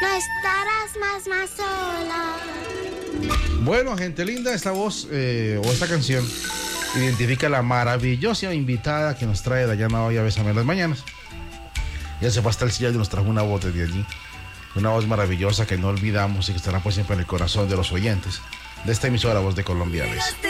no estarás más sola. Bueno, gente linda, esta voz o esta canción identifica a la maravillosa invitada que nos trae Dayana hoy a Bésame en las mañanas. Ya se fue hasta el sillón y nos trajo una voz desde allí. Una voz maravillosa que no olvidamos y que estará pues siempre en el corazón de los oyentes de esta emisora Voz de Colombianes.